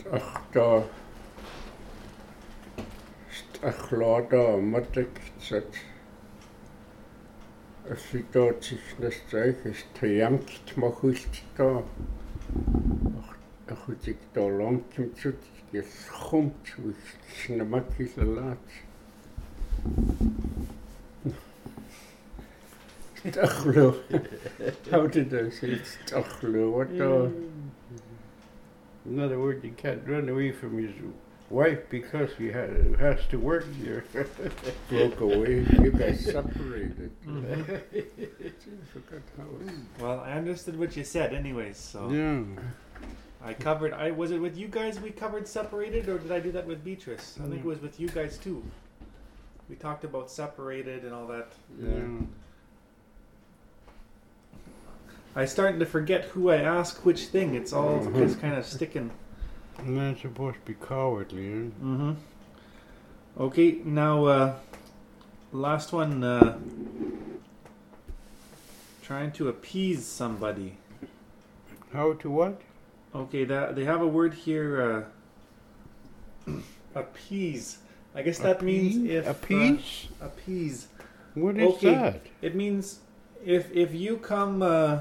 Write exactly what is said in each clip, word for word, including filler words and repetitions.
ach da ach lada matektsat asitaatsiknas taikis tayamt mahultita ach achutik talamkimtsut yaschumt wisnamakilalaat Tachlo. How did I say it's tachlo? What the? In other words, you can't run away from his wife because he ha- has to work here. Broke away. You guys separated. Mm-hmm. I forgot how. Well, I understood what you said, anyways. So Yeah. I covered. I was it with you guys. We covered separated, or did I do that with Beatrice? I think it was with you guys too. We talked about separated and all that. Yeah. I starting to forget who I ask which thing. It's all Mhm. just kind of sticking. I'm not supposed to be cowardly, eh? Mm-hmm. Okay, now uh, last one. Uh, trying to appease somebody. How to what? Okay, that they have a word here. Uh, appease. I guess that means Appease? if Appease? Uh, appease. What is Okay. that? It means if if you come. Uh,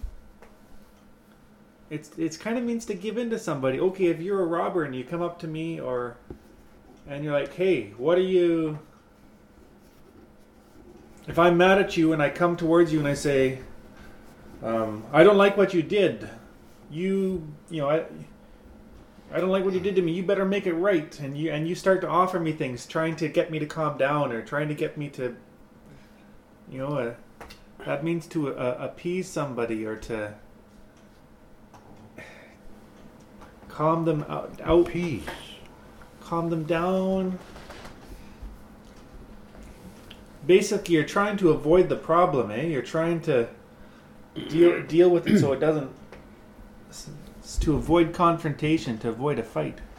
It's it's kind of means to give in to somebody. Okay, if you're a robber and you come up to me, or and you're like, "Hey, what are you?" If I'm mad at you and I come towards you and I say, um, "I don't like what you did," you you know I I don't like what you did to me. You better make it right, and you and you start to offer me things, trying to get me to calm down or trying to get me to, you know, uh, that means to uh, appease somebody or to. Calm them out, out. Peace. Calm them down. Basically, you're trying to avoid the problem, eh? You're trying to deal deal with it so it doesn't. It's to avoid confrontation, to avoid a fight.